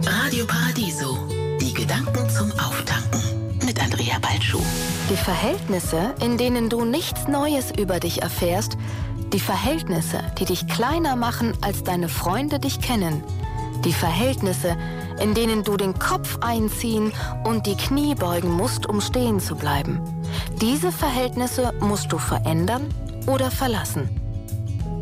Radio Paradiso. Die Gedanken zum Auftanken. Mit Andrea Balschuh. Die Verhältnisse, in denen du nichts Neues über dich erfährst, die Verhältnisse, die dich kleiner machen, als deine Freunde dich kennen, die Verhältnisse, in denen du den Kopf einziehen und die Knie beugen musst, um stehen zu bleiben. Diese Verhältnisse musst du verändern oder verlassen.